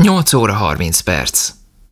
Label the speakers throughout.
Speaker 1: 8 óra 30 perc.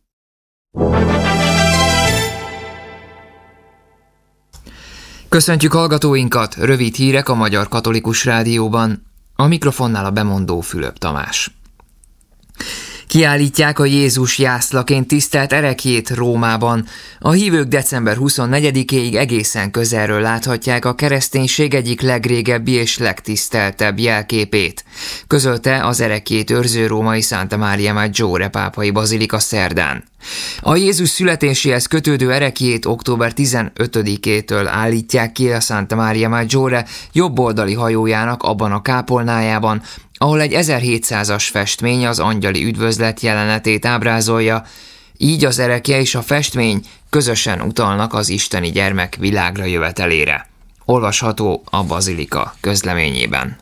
Speaker 1: Köszöntjük hallgatóinkat, rövid hírek a Magyar Katolikus Rádióban. A mikrofonnál a bemondó Fülöp Tamás. Kiállítják a Jézus jászlaként tisztelt ereklyét Rómában. A hívők december 24-éig egészen közelről láthatják a kereszténység egyik legrégebbi és legtiszteltebb jelképét, közölte az ereklyét őrző római Santa Maria Maggiore pápai bazilika szerdán. A Jézus születéséhez kötődő ereklyét október 15-től állítják ki a Santa Maria Maggiore jobboldali hajójának abban a kápolnájában, ahol egy 1700-as festmény az angyali üdvözlet jelenetét ábrázolja, így az erekje és a festmény közösen utalnak az isteni gyermek világra jövetelére. Olvasható a bazilika közleményében.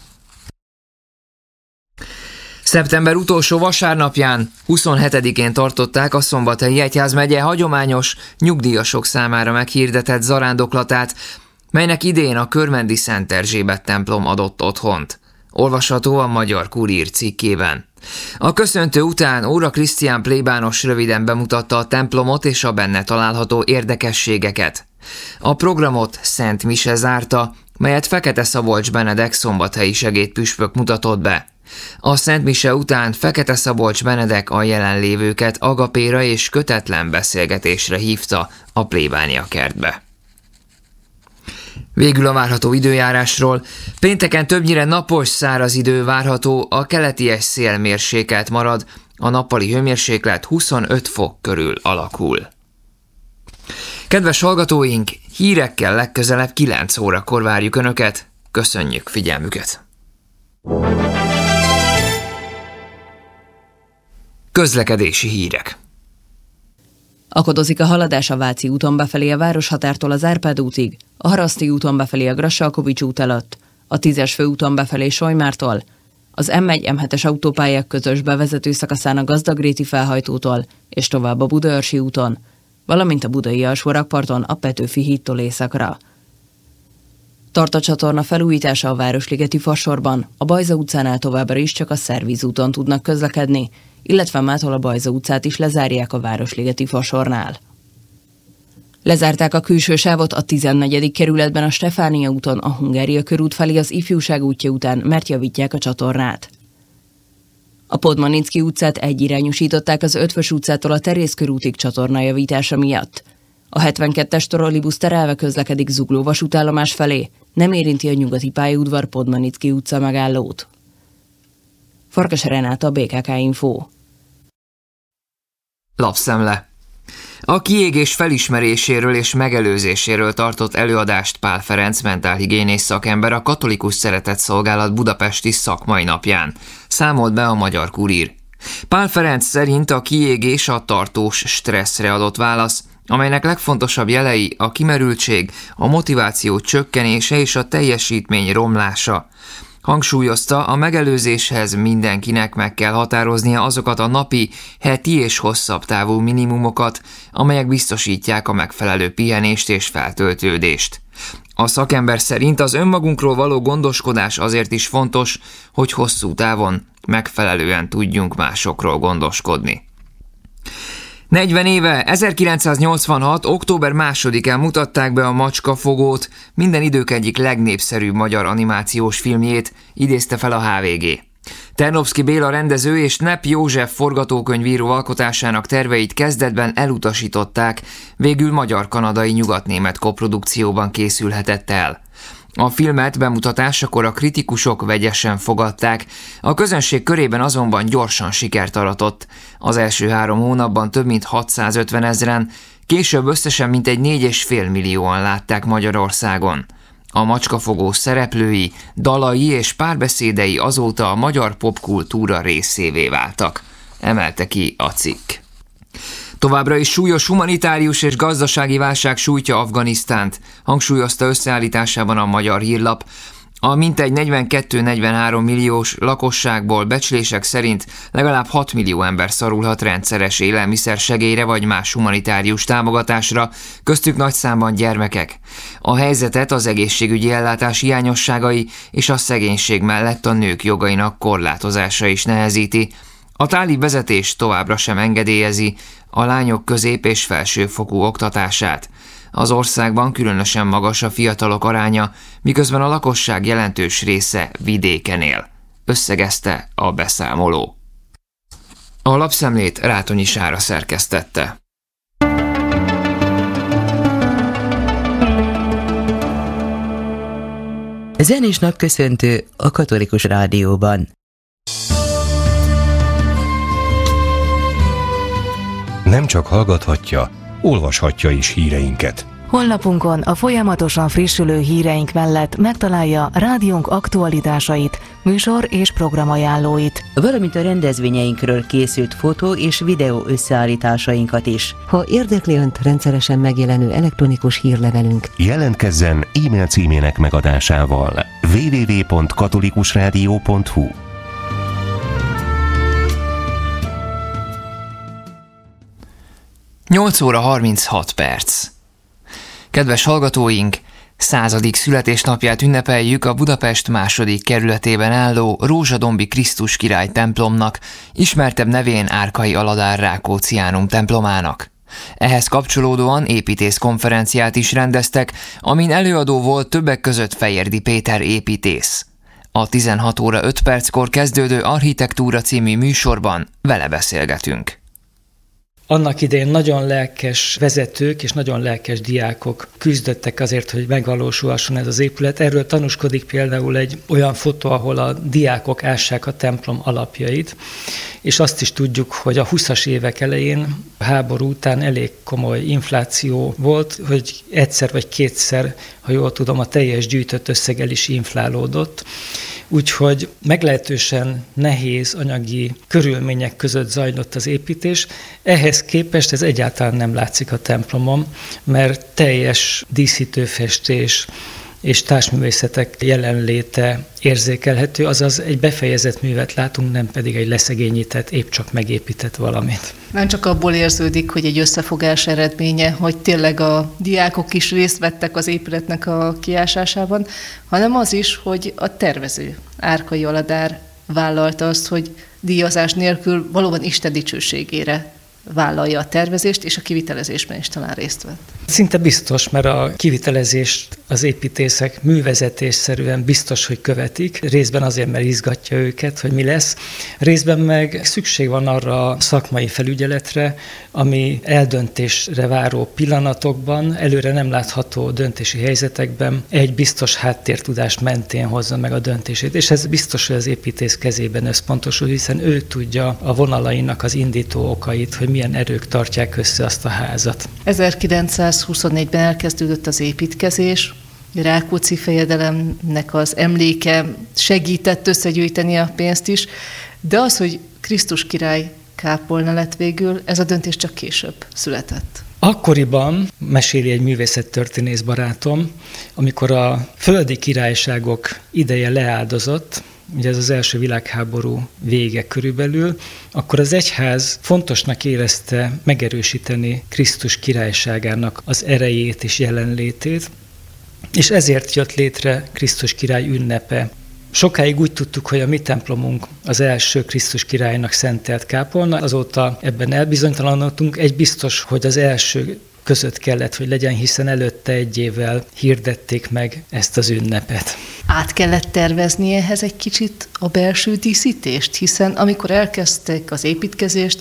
Speaker 1: Szeptember utolsó vasárnapján, 27-én tartották a Szombathelyi Egyházmegye hagyományos, nyugdíjasok számára meghirdetett zarándoklatát, melynek idén a körmendi Szent Erzsébet templom adott otthont. Olvasható a Magyar Kurír cikkében. A köszöntő után Óra Krisztián plébános röviden bemutatta a templomot és a benne található érdekességeket. A programot Szent Mise zárta, melyet Fekete Szabolcs Benedek szombathelyi segédpüspök mutatott be. A Szent Mise után Fekete Szabolcs Benedek a jelenlévőket agapéra és kötetlen beszélgetésre hívta a plébánia kertbe. Végül a várható időjárásról. Pénteken többnyire napos, száraz idő várható, a keleties szél mérsékelt marad, a nappali hőmérséklet 25 fok körül alakul. Kedves hallgatóink, hírekkel legközelebb 9 órakor várjuk Önöket. Köszönjük figyelmüket! Közlekedési hírek.
Speaker 2: Akadozik a haladás a Váci úton befelé a Városhatártól az Árpád útig, a Haraszti úton befelé a Grassalkovich út előtt, a 10-es főúton befelé Solymártól, az M1-M7-es autópályák közös bevezető szakaszán a Gazdagréti felhajtótól és tovább a Budaörsi úton, valamint a budai alsórakparton a Petőfi hídtól északra. Tart a csatorna felújítása a Városligeti Fasorban, a Bajza utcánál továbbra is csak a Szervíz úton tudnak közlekedni, illetve mától a Bajza utcát is lezárják a Városligeti Fasornál. Lezárták a külső sávot a 14. kerületben a Stefánia úton a Hungária körút felé az Ifjúság útja után, mert javítják a csatornát. A Podmanicki utcát egyirányosították az Ötvös utcától a Terész körútig csatornajavítása miatt. A 72-es trollibusz terelve közlekedik Zugló vasútállomás felé, nem érinti a nyugati pályaudvar Podmanicki utca megállót. Farkas Renáta, BKK Info.
Speaker 1: Lapszemle. A kiégés felismeréséről és megelőzéséről tartott előadást Pál Ferenc mentálhigiénész szakember a Katolikus Szeretetszolgálat budapesti szakmai napján, számolt be a Magyar Kurír. Pál Ferenc szerint a kiégés a tartós stresszre adott válasz, amelynek legfontosabb jelei a kimerültség, a motiváció csökkenése és a teljesítmény romlása. Hangsúlyozta, a megelőzéshez mindenkinek meg kell határoznia azokat a napi, heti és hosszabb távú minimumokat, amelyek biztosítják a megfelelő pihenést és feltöltődést. A szakember szerint az önmagunkról való gondoskodás azért is fontos, hogy hosszú távon megfelelően tudjunk másokról gondoskodni. 40 éve, 1986. október 2-án mutatták be a Macskafogót, minden idők egyik legnépszerűbb magyar animációs filmjét, idézte fel a HVG. Ternovszky Béla rendező és Nepp József forgatókönyvíró alkotásának terveit kezdetben elutasították, végül magyar-kanadai nyugatnémet koprodukcióban készülhetett el. A filmet bemutatásakor a kritikusok vegyesen fogadták, a közönség körében azonban gyorsan sikert aratott. Az első 3 hónapban több mint 650 000-en, később összesen mintegy 4,5 millióan látták Magyarországon. A Macskafogó szereplői, dalai és párbeszédei azóta a magyar popkultúra részévé váltak, emelte ki a cikk. Továbbra is súlyos humanitárius és gazdasági válság sújtja Afganisztánt, hangsúlyozta összeállításában a Magyar Hírlap. A mintegy 42-43 milliós lakosságból becslések szerint legalább 6 millió ember szorulhat rendszeres élelmiszersegélyre vagy más humanitárius támogatásra, köztük nagy számban gyermekek. A helyzetet az egészségügyi ellátás hiányosságai és a szegénység mellett a nők jogainak korlátozása is nehezíti. A tálib vezetés továbbra sem engedélyezi a lányok közép- és felsőfokú oktatását. Az országban különösen magas a fiatalok aránya, miközben a lakosság jelentős része vidéken él, összegezte a beszámoló. A lapszemlét Rátonyi Sára szerkesztette.
Speaker 3: Zenés napköszöntő a Katolikus Rádióban.
Speaker 4: Nem csak hallgathatja, olvashatja is híreinket.
Speaker 5: Honlapunkon a folyamatosan frissülő híreink mellett megtalálja rádiónk aktualitásait, műsor és programajánlóit,
Speaker 3: Valamint a rendezvényeinkről készült fotó és videó összeállításainkat is.
Speaker 6: Ha érdekli Önt rendszeresen megjelenő elektronikus hírlevelünk,
Speaker 4: Jelentkezzen e-mail címének megadásával: www.katolikusradio.hu.
Speaker 1: Nyolc óra 36 perc. Kedves hallgatóink, 100. születésnapját ünnepeljük a Budapest második kerületében álló Rózsadombi Krisztus Király templomnak, ismertebb nevén Árkai Aladár Rákóciánum templomának. Ehhez kapcsolódóan építészkonferenciát is rendeztek, amin előadó volt többek között Fejérdi Péter építész. A 16 óra 5 perckor kezdődő Architektúra című műsorban vele beszélgetünk.
Speaker 7: Annak idején nagyon lelkes vezetők és nagyon lelkes diákok küzdöttek azért, hogy megvalósulhasson ez az épület. Erről tanúskodik például egy olyan fotó, ahol a diákok ássák a templom alapjait, és azt is tudjuk, hogy a 20-as évek elején, a háború után elég komoly infláció volt, hogy egyszer vagy kétszer, ha jól tudom, a teljes gyűjtött összeg el is inflálódott. Úgyhogy meglehetősen nehéz anyagi körülmények között zajlott az építés. Ehhez képest ez egyáltalán nem látszik a templomon, mert teljes díszítőfestés és társművészetek jelenléte érzékelhető, azaz egy befejezett művet látunk, nem pedig egy leszegényített, épp csak megépített valamit.
Speaker 8: Nem csak abból érződik, hogy egy összefogás eredménye, hogy tényleg a diákok is részt vettek az épületnek a kiásásában, hanem az is, hogy a tervező, Árkai Aladár vállalta azt, hogy díjazás nélkül valóban Isten dicsőségére vállalja a tervezést, és a kivitelezésben is talán részt vett.
Speaker 7: Szinte biztos, mert a kivitelezést az építészek művezetésszerűen biztos, hogy követik. Részben azért, mert izgatja őket, hogy mi lesz. Részben meg szükség van arra a szakmai felügyeletre, ami eldöntésre váró pillanatokban, előre nem látható döntési helyzetekben egy biztos háttértudás mentén hozza meg a döntését. És ez biztos, hogy az építész kezében összpontosul, hiszen ő tudja a vonalainak az indító okait, hogy milyen erők tartják össze azt a házat.
Speaker 8: 1924-ben elkezdődött az építkezés, Rákóczi fejedelemnek az emléke segített összegyűjteni a pénzt is, de az, hogy Krisztus király kápolna lett végül, ez a döntés csak később született.
Speaker 7: Akkoriban, meséli egy művészettörténész barátom, amikor a földi királyságok ideje leáldozott, ugye ez az első világháború vége körülbelül, akkor az egyház fontosnak érezte megerősíteni Krisztus királyságának az erejét és jelenlétét, és ezért jött létre Krisztus király ünnepe. Sokáig úgy tudtuk, hogy a mi templomunk az első Krisztus királynak szentelt kápolna, azóta ebben elbizonytalanodtunk. Egy biztos, hogy az első között kellett, hogy legyen, hiszen előtte egy évvel hirdették meg ezt az ünnepet.
Speaker 8: Át kellett tervezni ehhez egy kicsit a belső díszítést, hiszen amikor elkezdték az építkezést,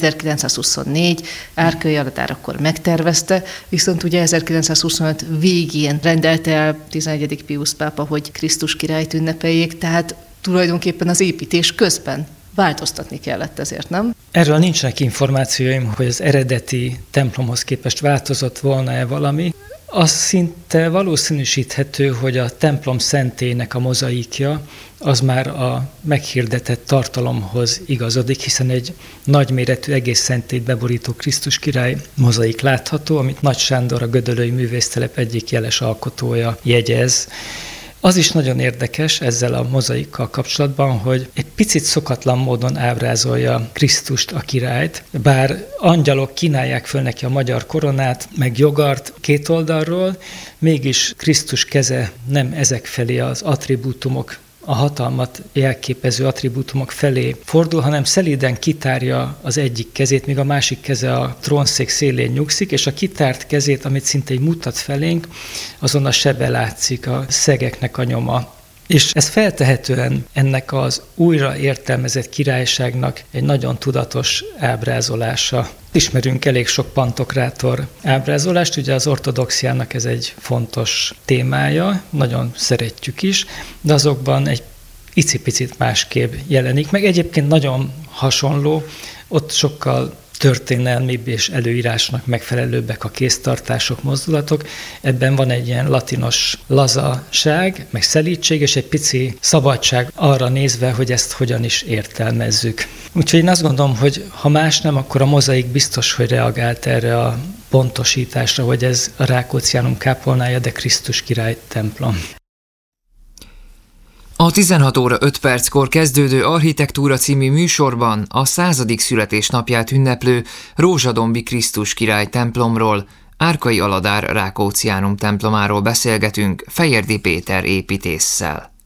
Speaker 8: 1924, Árkai Aladár akkor megtervezte, viszont ugye 1925 végén rendelte el 11. Piusz pápa, hogy Krisztus királyt ünnepeljék, tehát tulajdonképpen az építés közben változtatni kellett ezért, nem?
Speaker 7: Erről nincsenek információim, hogy az eredeti templomhoz képest változott volna-e valami. Az szinte valószínűsíthető, hogy a templom szentélynek a mozaikja az már a meghirdetett tartalomhoz igazodik, hiszen egy nagyméretű egész szentélyt beborító Krisztus király mozaik látható, amit Nagy Sándor, a gödöllői művésztelep egyik jeles alkotója jegyez. Az is nagyon érdekes ezzel a mozaikkal kapcsolatban, hogy egy picit szokatlan módon ábrázolja Krisztust, a királyt, bár angyalok kínálják föl neki a magyar koronát, meg jogart két oldalról, mégis Krisztus keze nem ezek felé, az attribútumok a hatalmat jelképező attribútumok felé fordul, hanem szelíden kitárja az egyik kezét, míg a másik keze a trónszék szélén nyugszik, és a kitárt kezét, amit szinte így mutat felénk, azon a sebe látszik, a szegeknek a nyoma. És ez feltehetően ennek az újra értelmezett királyságnak egy nagyon tudatos ábrázolása. Ismerünk elég sok pantokrátor ábrázolást, ugye az ortodoxiának ez egy fontos témája, nagyon szeretjük is, de azokban egy icipicit másképp jelenik meg. Egyébként nagyon hasonló, ott sokkal történelmibb és előírásnak megfelelőbbek a kéztartások, mozdulatok. Ebben van egy ilyen latinos lazaság, meg szelídség, és egy pici szabadság arra nézve, hogy ezt hogyan is értelmezzük. Úgyhogy én azt gondolom, hogy ha más nem, akkor a mozaik biztos, hogy reagált erre a pontosításra, hogy ez a Rákócziánum kápolnája, de Krisztus király templom.
Speaker 1: A 16 óra 5 perckor kezdődő Architektúra című műsorban a 100. születésnapját ünneplő Rózsadombi Krisztus király templomról, Árkai Aladár Rákócziánum templomáról beszélgetünk Fejérdi Péter építésszel.